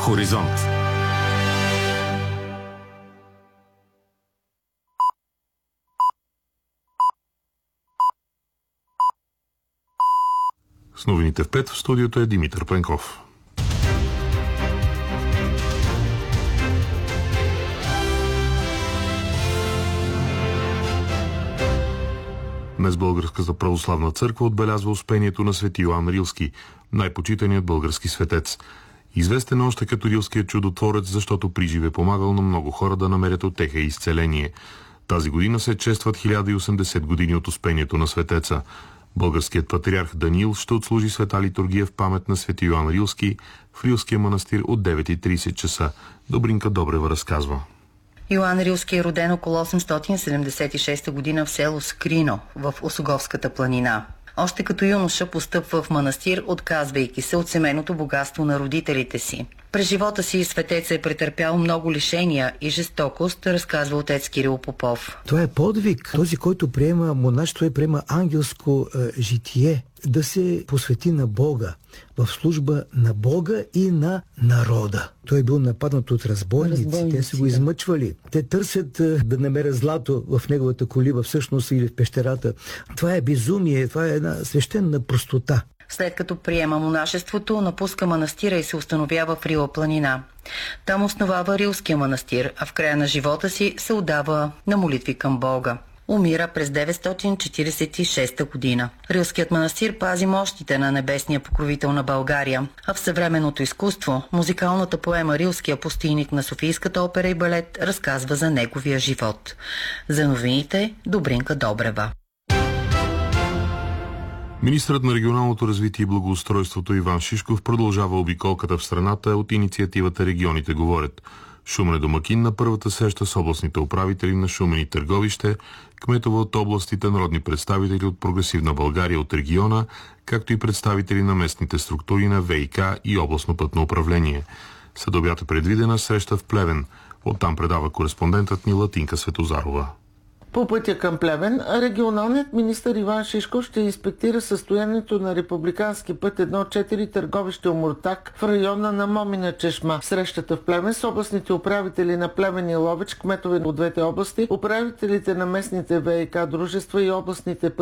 Хоризонт. С новините в 5 в студиото е Димитър Пенков. Днес Българската православна църква отбелязва успението на свети Йоан Рилски, най-почитаният български светец. Известен още като рилският чудотворец, защото приживе помагал на много хора да намерят утеха и изцеление. Тази година се честват 1080 години от успението на светеца. Българският патриарх Даниил ще отслужи света литургия в памет на свети Йоан Рилски в Рилския манастир от 9:30 часа. Добринка Добрева разказва. Йоан Рилски е роден около 876 година в село Скрино в Осоговската планина. Още като юноша постъпва в манастир, отказвайки се от семейното богатство на родителите си. През живота си светец е претърпял много лишения и жестокост, разказва отец Кирил Попов. Това е подвиг. Този, който приема монашество, приема ангелско житие, да се посвети на Бога, в служба на Бога и на народа. Той е бил нападнат от разбойници, те са го измъчвали. Те търсят да намерят злато в неговата колиба, всъщност или в пещерата. Това е безумие, това е една свещена простота. След като приема монашеството, напуска манастира и се установява в Рила планина. Там основава Рилския манастир, а в края на живота си се отдава на молитви към Бога. Умира през 946 година. Рилският манастир пази мощите на небесния покровител на България, а в съвременното изкуство музикалната поема «Рилския пустийник» на Софийската опера и балет разказва за неговия живот. За новините Добринка Добрева. Министърът на регионалното развитие и благоустройството Иван Шишков продължава обиколката в страната от инициативата «Регионите говорят». Шумен е домакин на първата среща с областните управители на Шумен и Търговище, кметове от областите, народни представители от Прогресивна България от региона, както и представители на местните структури на ВиК и областно пътно управление. След обяд е предвидена среща в Плевен. Оттам предава кореспондентът ни Латинка Светозарова. По пътя към Плевен, регионалният министър Иван Шишков ще инспектира състоянието на републикански път 1-4 Търговище Омуртаг в района на Момина чешма. Срещата в Плевен с областните управители на Плевен и Ловеч, кметове от двете области, управителите на местните ВиК дружества и областните